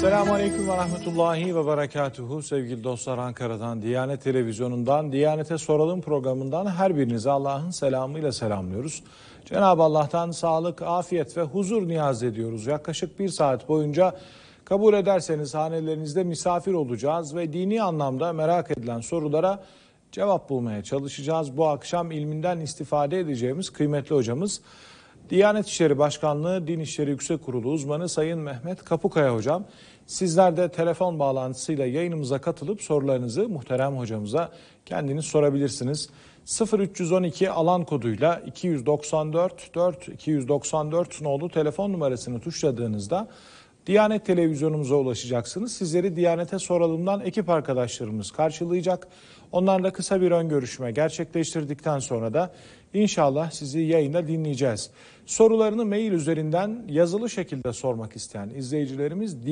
Selamünaleyküm ve rahmetullahi ve berekatuhu. Sevgili dostlar, Ankara'dan, Diyanet Televizyonu'ndan, Diyanet'e Soralım programından her birinizi Allah'ın selamıyla selamlıyoruz. Cenab-ı Allah'tan sağlık, afiyet ve huzur niyaz ediyoruz. Yaklaşık bir saat boyunca kabul ederseniz hanelerinizde misafir olacağız ve dini anlamda merak edilen sorulara cevap bulmaya çalışacağız. Bu akşam ilminden istifade edeceğimiz kıymetli hocamız, Diyanet İşleri Başkanlığı Din İşleri Yüksek Kurulu uzmanı Sayın Mehmet Kapukaya hocam. Sizler de telefon bağlantısıyla yayınımıza katılıp sorularınızı muhterem hocamıza kendiniz sorabilirsiniz. 0312 alan koduyla 294 4 294 nolu telefon numarasını tuşladığınızda Diyanet Televizyonumuza ulaşacaksınız. Sizleri Diyanet'e Soralım'dan ekip arkadaşlarımız karşılayacak. Onlarla kısa bir ön görüşme gerçekleştirdikten sonra da İnşallah sizi yayında dinleyeceğiz. Sorularını mail üzerinden yazılı şekilde sormak isteyen izleyicilerimiz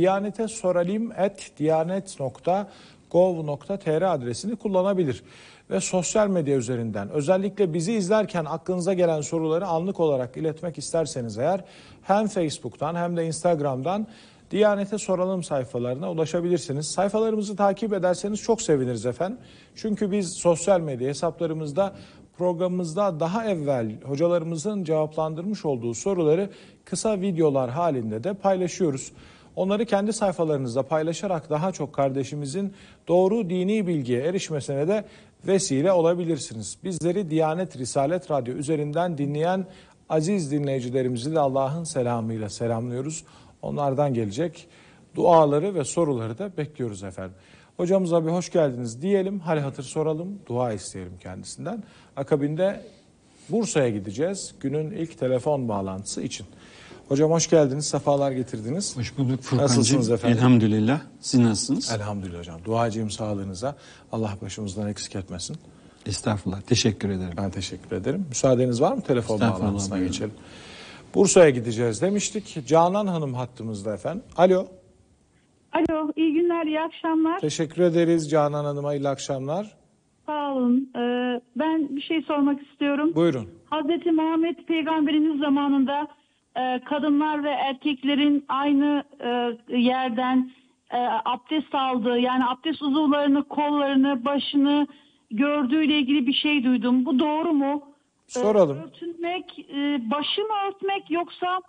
diyanetesoralim@diyanet.gov.tr adresini kullanabilir. Ve sosyal medya üzerinden özellikle bizi izlerken aklınıza gelen soruları anlık olarak iletmek isterseniz eğer hem Facebook'tan hem de Instagram'dan Diyanet'e Soralım sayfalarına ulaşabilirsiniz. Sayfalarımızı takip ederseniz çok seviniriz efendim. Çünkü biz sosyal medya hesaplarımızda programımızda daha evvel hocalarımızın cevaplandırmış olduğu soruları kısa videolar halinde de paylaşıyoruz. Onları kendi sayfalarınızda paylaşarak daha çok kardeşimizin doğru dini bilgiye erişmesine de vesile olabilirsiniz. Bizleri Diyanet Risalet Radyo üzerinden dinleyen aziz dinleyicilerimizi de Allah'ın selamıyla selamlıyoruz. Onlardan gelecek duaları ve soruları da bekliyoruz efendim. Hocamıza bir hoş geldiniz diyelim, hal hatır soralım, dua isteyelim kendisinden. Akabinde Bursa'ya gideceğiz günün ilk telefon bağlantısı için. Hocam hoş geldiniz, sefalar getirdiniz. Hoş bulduk Furkancığım. Nasılsınız efendim? Elhamdülillah. Siz nasılsınız? Elhamdülillah hocam. Duacıyım sağlığınıza. Allah başımızdan eksik etmesin. Estağfurullah. Teşekkür ederim. Ben teşekkür ederim. Müsaadeniz var mı? Telefon bağlantısına geçelim. Bursa'ya gideceğiz demiştik. Canan Hanım hattımızda efendim. Alo. Alo, iyi günler, iyi akşamlar. Teşekkür ederiz Canan Hanım'a, hayırlı akşamlar. Sağ olun. Ben bir şey sormak istiyorum. Buyurun. Hazreti Muhammed Peygamberimiz zamanında kadınlar ve erkeklerin aynı yerden abdest aldığı, yani abdest uzuvlarını, kollarını, başını gördüğüyle ilgili bir şey duydum. Bu doğru mu? Soralım. Örtünmek, başı mı örtmek yoksa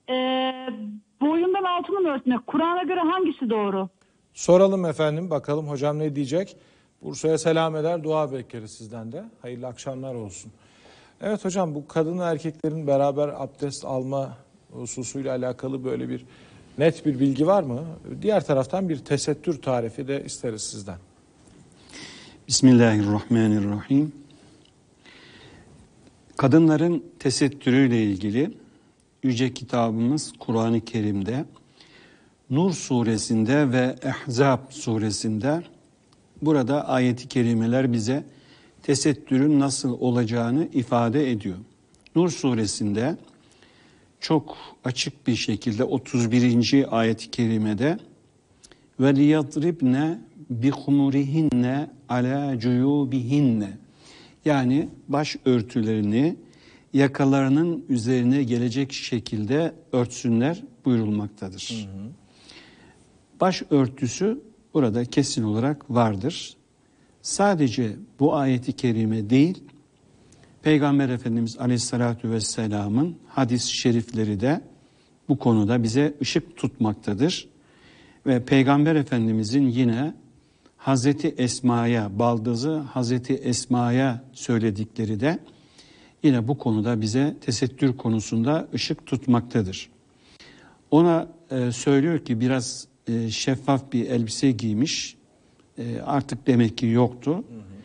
boyundan altını mı örtmek? Kur'an'a göre hangisi doğru? Soralım efendim, bakalım hocam ne diyecek. Bursa'ya selam eder, dua bekleriz sizden de. Hayırlı akşamlar olsun. Evet hocam, bu kadın ve erkeklerin beraber abdest alma hususuyla alakalı böyle bir net bir bilgi var mı? Diğer taraftan bir tesettür tarifi de isteriz sizden. Bismillahirrahmanirrahim. Kadınların tesettürüyle ilgili yüce kitabımız Kur'an-ı Kerim'de Nur suresinde ve Ehzab suresinde burada ayet-i kerimeler bize tesettürün nasıl olacağını ifade ediyor. Nur suresinde çok açık bir şekilde 31. ayet-i kerimede ve liyadribne bi humurihinne ala cuyubihinne, yani baş örtülerini yakalarının üzerine gelecek şekilde örtsünler buyurulmaktadır. Baş örtüsü burada kesin olarak vardır. Sadece bu ayeti kerime değil, Peygamber Efendimiz Aleyhisselatü Vesselam'ın hadis-i şerifleri de bu konuda bize ışık tutmaktadır. Ve Peygamber Efendimizin yine Hazreti Esma'ya, baldızı Hazreti Esma'ya söyledikleri de yine bu konuda bize tesettür konusunda ışık tutmaktadır. Ona söylüyor ki biraz şeffaf bir elbise giymiş, artık demek ki yoktu.